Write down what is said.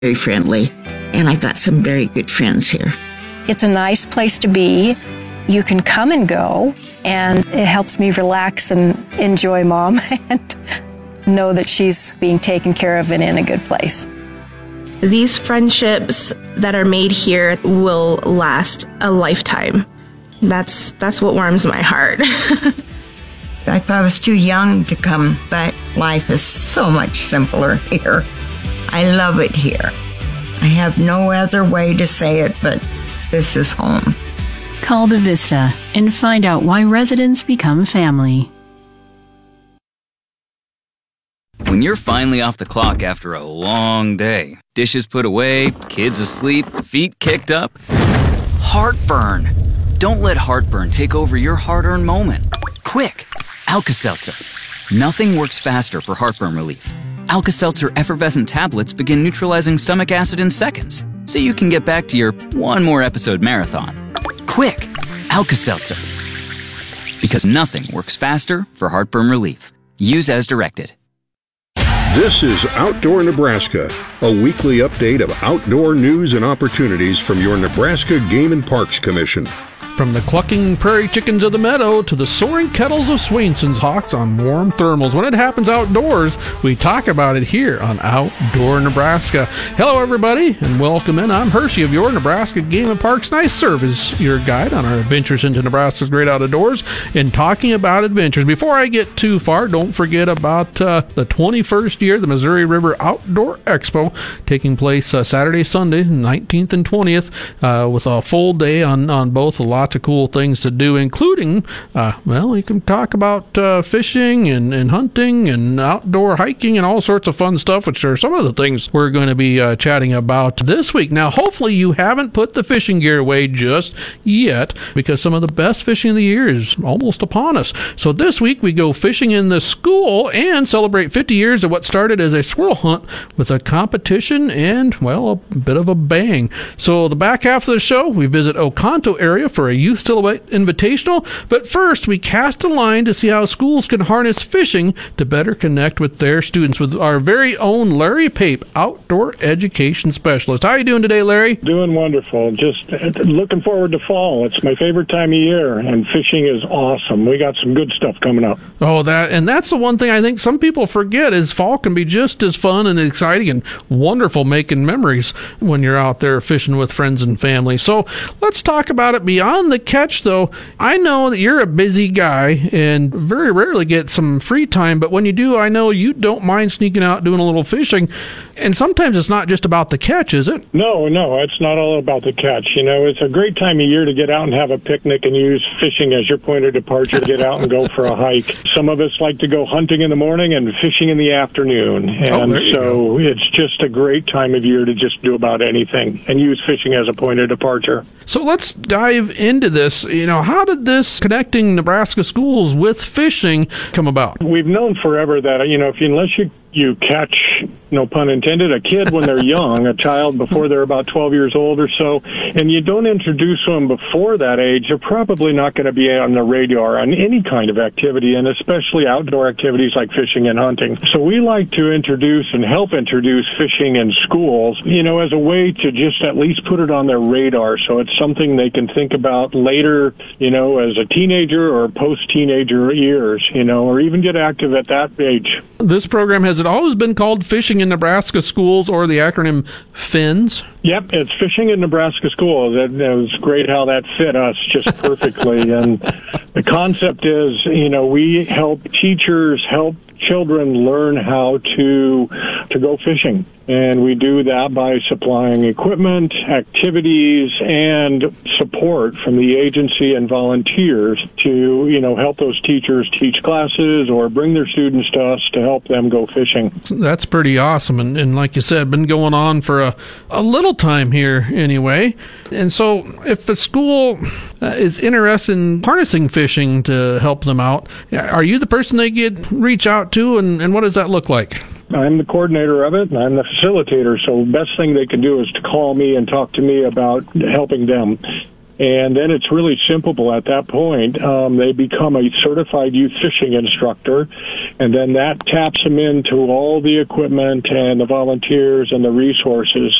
very friendly, and I've got some very good friends here. It's a nice place to be. You can come and go, and it helps me relax and enjoy Mom and know that she's being taken care of and in a good place. These friendships that are made here will last a lifetime. That's what warms my heart. I thought I was too young to come, but life is so much simpler here. I love it here. I have no other way to say it, but this is home. Call the Vista and find out why residents become family. When you're finally off the clock after a long day, dishes put away, kids asleep, feet kicked up, heartburn. Don't let heartburn take over your hard-earned moment. Quick, Alka-Seltzer. Nothing works faster for heartburn relief. Alka-Seltzer effervescent tablets begin neutralizing stomach acid in seconds, so you can get back to your one more episode marathon. Quick, Alka-Seltzer. Because nothing works faster for heartburn relief. Use as directed. This is Outdoor Nebraska, a weekly update of outdoor news and opportunities from your Nebraska Game and Parks Commission. From the clucking prairie chickens of the meadow to the soaring kettles of Swainson's hawks on warm thermals. When it happens outdoors, we talk about it here on Outdoor Nebraska. Hello, everybody, and welcome in. I'm Hershey of your Nebraska Game and Parks. Nice service, your guide on our adventures into Nebraska's great outdoors and talking about adventures. Before I get too far, don't forget about the 21st year, the Missouri River Outdoor Expo, taking place Saturday, Sunday, 19th and 20th, with a full day on both. Lots of cool things to do, including, you can talk about fishing and hunting and outdoor hiking and all sorts of fun stuff, which are some of the things we're going to be chatting about this week. Now, hopefully you haven't put the fishing gear away just yet, because some of the best fishing of the year is almost upon us. So this week we go fishing in the school and celebrate 50 years of what started as a squirrel hunt with a competition and, a bit of a bang. So the back half of the show, we visit Oconto area for a Youth Silhouette Invitational, but first we cast a line to see how schools can harness fishing to better connect with their students with our very own Larry Pape, Outdoor Education Specialist. How are you doing today, Larry? Doing wonderful. Just looking forward to fall. It's my favorite time of year, and fishing is awesome. We got some good stuff coming up. Oh, that's the one thing I think some people forget is fall can be just as fun and exciting and wonderful, making memories when you're out there fishing with friends and family. So let's talk about it beyond the catch, though. I know that you're a busy guy and very rarely get some free time, but when you do, I know you don't mind sneaking out doing a little fishing. And sometimes it's not just about the catch, is it? No, it's not all about the catch. It's a great time of year to get out and have a picnic and use fishing as your point of departure to get out and go for a hike. Some of us like to go hunting in the morning and fishing in the afternoon. And so it's just a great time of year to just do about anything and use fishing as a point of departure. So let's dive into this. How did this connecting Nebraska schools with fishing come about? We've known forever that, unless you catch, no pun intended, a kid when they're young, a child before they're about 12 years old or so, and you don't introduce them before that age, they're probably not going to be on the radar on any kind of activity, and especially outdoor activities like fishing and hunting. So we like to introduce and help introduce fishing in schools, as a way to just at least put it on their radar, so it's something they can think about later, as a teenager or post-teenager years, or even get active at that age. This program, has it always been called Fishing in Nebraska Schools, or the acronym FINS? Yep, it's Fishing in Nebraska Schools. It was great how that fit us just perfectly. And the concept is, we help teachers help children learn how to go fishing. And we do that by supplying equipment, activities, and support from the agency and volunteers to, help those teachers teach classes or bring their students to us to help them go fishing. That's pretty awesome. And like you said, been going on for a little time here anyway. And so if the school is interested in harnessing fishing to help them out, are you the person they reach out to, and what does that look like? I'm the coordinator of it, and I'm the facilitator, so the best thing they can do is to call me and talk to me about helping them. And then it's really simple at that point. They become a certified youth fishing instructor, and then that taps them into all the equipment and the volunteers and the resources